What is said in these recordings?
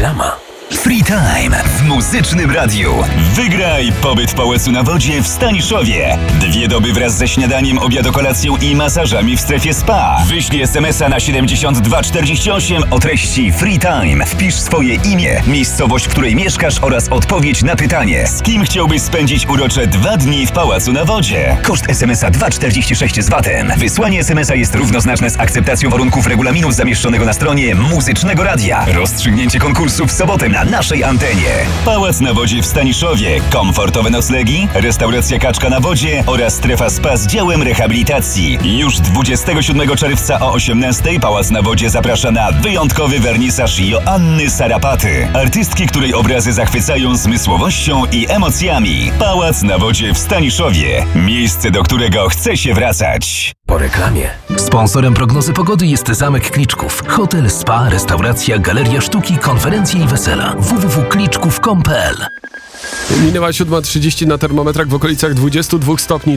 Reklama. Free Time w Muzycznym Radiu. Wygraj pobyt Pałacu na Wodzie w Staniszowie. 2 doby wraz ze śniadaniem, obiadokolacją i masażami w strefie spa. Wyślij SMS-a na 7248 o treści Free Time. Wpisz swoje imię, miejscowość, w której mieszkasz oraz odpowiedź na pytanie: z kim chciałbyś spędzić urocze 2 dni w Pałacu na Wodzie? Koszt SMS-a 2,46 z VAT-em. Wysłanie SMS-a jest równoznaczne z akceptacją warunków regulaminu zamieszczonego na stronie Muzycznego Radia. Rozstrzygnięcie konkursu w sobotę na naszej antenie. Pałac na Wodzie w Staniszowie, komfortowe noclegi, restauracja Kaczka na Wodzie oraz strefa spa z działem rehabilitacji. Już 27 czerwca o 18:00 Pałac na Wodzie zaprasza na wyjątkowy wernisaż Joanny Sarapaty, artystki, której obrazy zachwycają zmysłowością i emocjami. Pałac na Wodzie w Staniszowie. Miejsce, do którego chce się wracać. Po reklamie. Sponsorem prognozy pogody jest Zamek Kliczków. Hotel, spa, restauracja, galeria sztuki, konferencje i wesela. www.kliczków.com.pl. Minęła 7:30 na termometrach, w okolicach 22 stopni,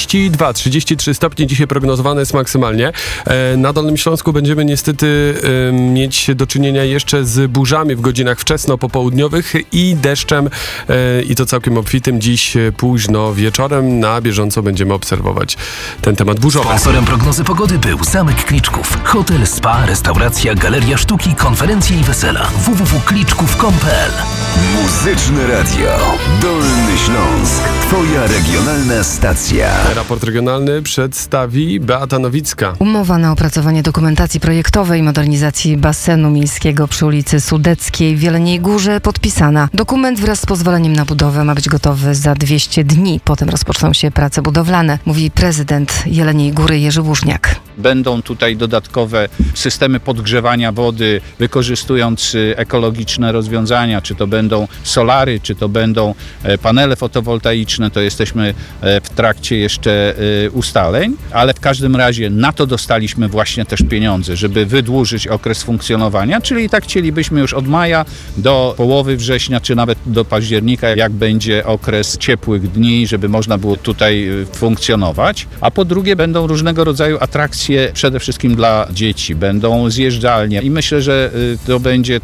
33 stopnie dzisiaj prognozowane jest maksymalnie. Na Dolnym Śląsku będziemy niestety mieć do czynienia jeszcze z burzami w godzinach wczesno-popołudniowych i deszczem, i to całkiem obfitym. Dziś późno wieczorem na bieżąco będziemy obserwować ten temat burzowy. Sponsorem prognozy pogody był Zamek Kliczków. Hotel, spa, restauracja, galeria sztuki, konferencje i wesela. www.kliczków.com.pl. Muzyczne Radio. Dolny Śląsk. Twoja regionalna stacja. Raport regionalny przedstawi Beata Nowicka. Umowa na opracowanie dokumentacji projektowej modernizacji basenu miejskiego przy ulicy Sudeckiej w Jeleniej Górze podpisana. Dokument wraz z pozwoleniem na budowę ma być gotowy za 200 dni. Potem rozpoczną się prace budowlane, mówi prezydent Jeleniej Góry Jerzy Łużniak. Będą tutaj dodatkowe systemy podgrzewania wody, wykorzystując ekologiczne rozwiązania, czy to będą solary, czy to będą panele fotowoltaiczne, to jesteśmy w trakcie jeszcze ustaleń, ale w każdym razie na to dostaliśmy właśnie też pieniądze, żeby wydłużyć okres funkcjonowania, czyli tak chcielibyśmy już od maja do połowy września, czy nawet do października, jak będzie okres ciepłych dni, żeby można było tutaj funkcjonować. A po drugie będą różnego rodzaju atrakcje, przede wszystkim dla dzieci, będą zjeżdżalnie i myślę, że to będzie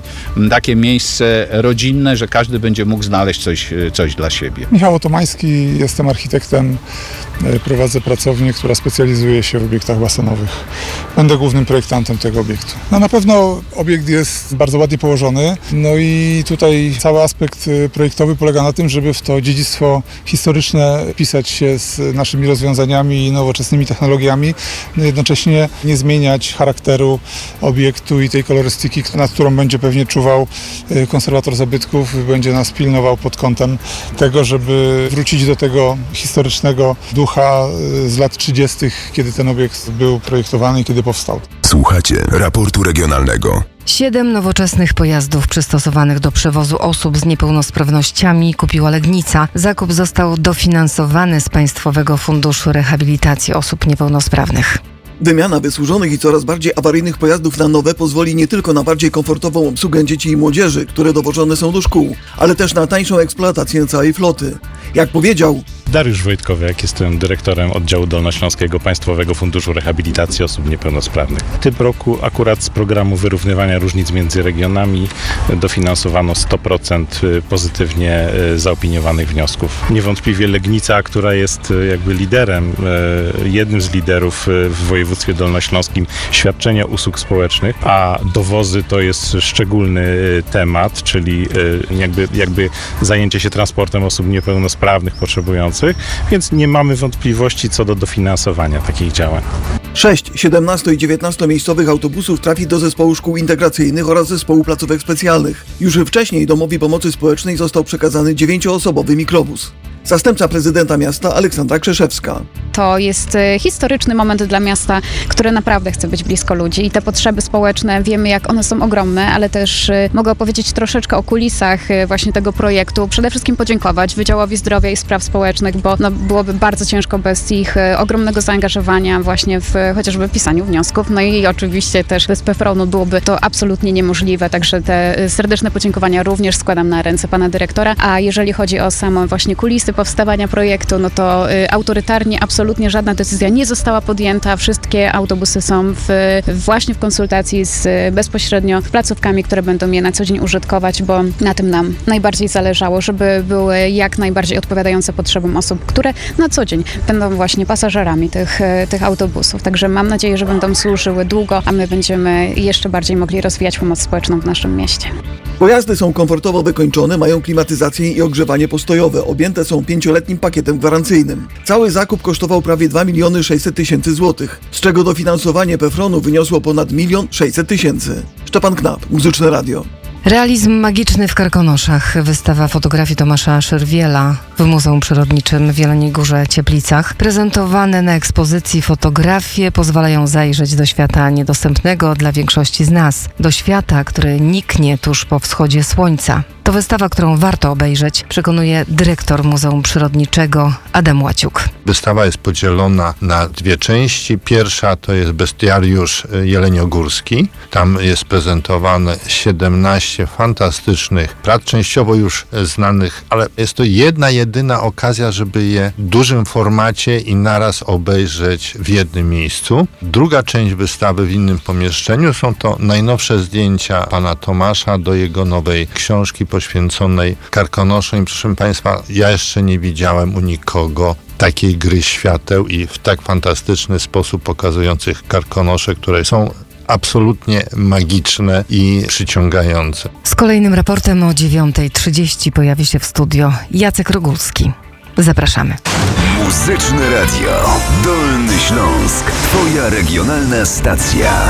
takie miejsce rodzinne, że każdy będzie mógł znaleźć coś dla siebie. Michał Otomański, jestem architektem, prowadzę pracownię, która specjalizuje się w obiektach basenowych. Będę głównym projektantem tego obiektu. Na pewno obiekt jest bardzo ładnie położony, i tutaj cały aspekt projektowy polega na tym, żeby w to dziedzictwo historyczne wpisać się z naszymi rozwiązaniami i nowoczesnymi technologiami, jednocześnie nie zmieniać charakteru obiektu i tej kolorystyki, nad którą będzie pewnie czuwał konserwator zabytków, będzie nas pilnował pod kątem tego, żeby wrócić do tego historycznego ducha z lat 30., kiedy ten obiekt był projektowany i kiedy powstał. Słuchacie raportu regionalnego. 7 nowoczesnych pojazdów przystosowanych do przewozu osób z niepełnosprawnościami kupiła Legnica. Zakup został dofinansowany z Państwowego Funduszu Rehabilitacji Osób Niepełnosprawnych. Wymiana wysłużonych i coraz bardziej awaryjnych pojazdów na nowe pozwoli nie tylko na bardziej komfortową obsługę dzieci i młodzieży, które dowożone są do szkół, ale też na tańszą eksploatację całej floty. Jak powiedział Dariusz Wojtkowiak, jestem dyrektorem oddziału dolnośląskiego Państwowego Funduszu Rehabilitacji Osób Niepełnosprawnych. W tym roku akurat z programu wyrównywania różnic między regionami dofinansowano 100% pozytywnie zaopiniowanych wniosków. Niewątpliwie Legnica, która jest jakby liderem, jednym z liderów w województwie dolnośląskim świadczenia usług społecznych, a dowozy to jest szczególny temat, czyli jakby zajęcie się transportem osób niepełnosprawnych, potrzebujących, więc nie mamy wątpliwości co do dofinansowania takich działań. 6, 17 i 19 miejscowych autobusów trafi do zespołu szkół integracyjnych oraz zespołu placówek specjalnych. Już wcześniej Domowi Pomocy Społecznej został przekazany 9-osobowy mikrobus. Zastępca prezydenta miasta Aleksandra Krzeszewska. To jest historyczny moment dla miasta, które naprawdę chce być blisko ludzi i te potrzeby społeczne, wiemy jak one są ogromne, ale też mogę opowiedzieć troszeczkę o kulisach właśnie tego projektu. Przede wszystkim podziękować Wydziałowi Zdrowia i Spraw Społecznych, bo byłoby bardzo ciężko bez ich ogromnego zaangażowania właśnie w chociażby pisaniu wniosków. I oczywiście też bez PFRON-u byłoby to absolutnie niemożliwe, także te serdeczne podziękowania również składam na ręce pana dyrektora. A jeżeli chodzi o same właśnie kulisy listy powstawania projektu, no to autorytarnie absolutnie żadna decyzja nie została podjęta. Wszystkie autobusy są właśnie w konsultacji z bezpośrednio placówkami, które będą je na co dzień użytkować, bo na tym nam najbardziej zależało, żeby były jak najbardziej odpowiadające potrzebom osób, które na co dzień będą właśnie pasażerami tych autobusów. Także mam nadzieję, że będą służyły długo, a my będziemy jeszcze bardziej mogli rozwijać pomoc społeczną w naszym mieście. Pojazdy są komfortowo wykończone, mają klimatyzację i ogrzewanie postojowe, objęte są 5-letnim pakietem gwarancyjnym. Cały zakup kosztował prawie 2 600 000 złotych, z czego dofinansowanie PFRON-u wyniosło ponad 1 600 000. Szczepan Knap, Muzyczne Radio. Realizm magiczny w Karkonoszach. Wystawa fotografii Tomasza Szyrwiela w Muzeum Przyrodniczym w Jeleniej Górze Cieplicach. Prezentowane na ekspozycji fotografie pozwalają zajrzeć do świata niedostępnego dla większości z nas. Do świata, który niknie tuż po wschodzie słońca. To wystawa, którą warto obejrzeć, przekonuje dyrektor Muzeum Przyrodniczego Adam Łaciuk. Wystawa jest podzielona na 2 części. Pierwsza to jest bestiariusz jeleniogórski. Tam jest prezentowane 17 fantastycznych prac, częściowo już znanych, ale jest to jedyna okazja, żeby je w dużym formacie i naraz obejrzeć w jednym miejscu. Druga część wystawy w innym pomieszczeniu są to najnowsze zdjęcia pana Tomasza do jego nowej książki poświęconej Karkonoszom. Proszę Państwa, ja jeszcze nie widziałem u nikogo takiej gry świateł i w tak fantastyczny sposób pokazujących Karkonosze, które są absolutnie magiczne i przyciągające. Z kolejnym raportem o 9:30 pojawi się w studio Jacek Rogulski. Zapraszamy. Muzyczne Radio. Dolny Śląsk. Twoja regionalna stacja.